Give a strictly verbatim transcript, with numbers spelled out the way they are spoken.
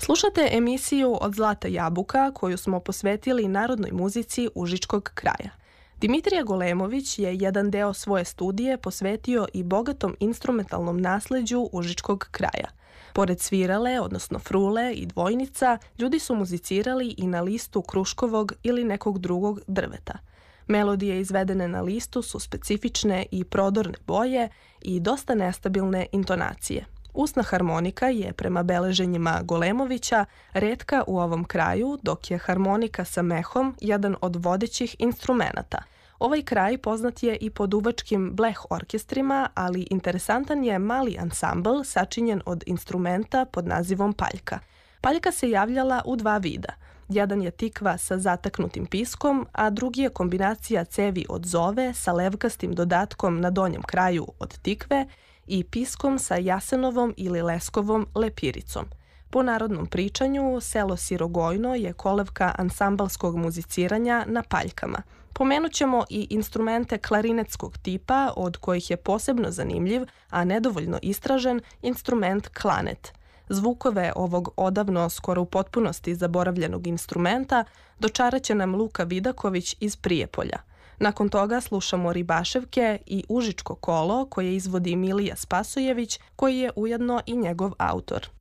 Slušate emisiju Od zlata jabuka koju smo posvetili narodnoj muzici Užičkog kraja. Dimitrije Golemović je jedan deo svoje studije posvetio i bogatom instrumentalnom nasleđu Užičkog kraja. Pored svirale, odnosno frule i dvojnica, ljudi su muzicirali i na listu kruškovog ili nekog drugog drveta. Melodije izvedene na listu su specifične i prodorne boje i dosta nestabilne intonacije. Usna harmonika je, prema beleženjima Golemovića, retka u ovom kraju, dok je harmonika sa mehom jedan od vodećih instrumenata. Ovaj kraj poznat je i po duvačkim bleh orkestrima, ali interesantan je mali ansambl sačinjen od instrumenta pod nazivom paljka. Paljka se javljala u dva vida. Jedan je tikva sa zataknutim piskom, a drugi je kombinacija cevi od zove sa levkastim dodatkom na donjem kraju od tikve i piskom sa jasenovom ili leskovom lepiricom. Po narodnom pričanju, selo Sirogojno je kolevka ansambalskog muziciranja na paljkama. Pomenut ćemo i instrumente klarinetskog tipa, od kojih je posebno zanimljiv, a nedovoljno istražen, instrument klanet. Zvukove ovog odavno skoro u potpunosti zaboravljenog instrumenta dočarat će nam Luka Vidaković iz Prijepolja. Nakon toga slušamo Ribaševke i Užičko kolo koje izvodi Milija Spasojević, koji je ujedno i njegov autor.